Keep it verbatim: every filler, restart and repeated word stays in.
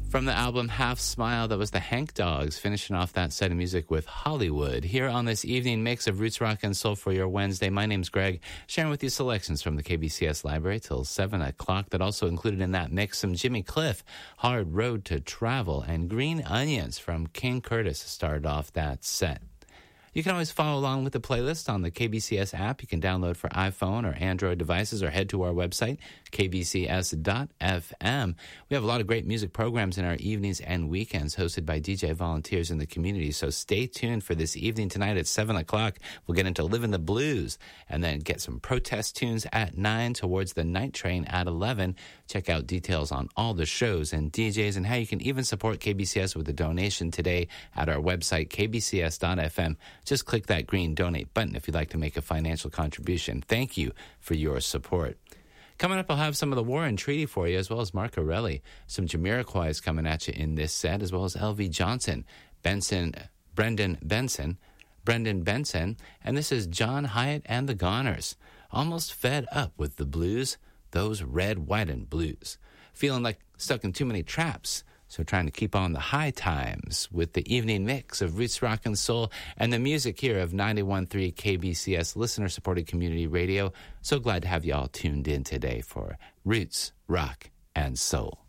From the album Half Smile, that was the Hank Dogs, finishing off that set of music with Hollywood. Here on this evening mix of Roots Rock and Soul for your Wednesday, my name's Greg, sharing with you selections from the K B C S library till seven o'clock. That also included in that mix some Jimmy Cliff, Hard Road to Travel, and Green Onions from King Curtis started off that set. You can always follow along with the playlist on the K B C S app. You can download for iPhone or Android devices or head to our website, k b c s dot f m. We have a lot of great music programs in our evenings and weekends hosted by D J volunteers in the community. So stay tuned for this evening tonight at seven o'clock. We'll get into Livin' the Blues and then get some protest tunes at nine towards the Night Train at eleven. Check out details on all the shows and D Js and how you can even support K B C S with a donation today at our website, k b c s dot f m. Just click that green donate button if you'd like to make a financial contribution. Thank you for your support. Coming up, I'll have some of the War and Treaty for you, as well as Mark Orelli. Some Jamiroquai is coming at you in this set, as well as L V Johnson, Benson, Brendan Benson, Brendan Benson, and this is John Hyatt and the Goners. Almost fed up with the blues, those red, white, and blues. Feeling like stuck in too many traps. So trying to keep on the high times with the evening mix of Roots Rock and Soul and the music here of ninety-one point three K B C S listener-supported community radio. So glad to have you all tuned in today for Roots, Rock, and Soul.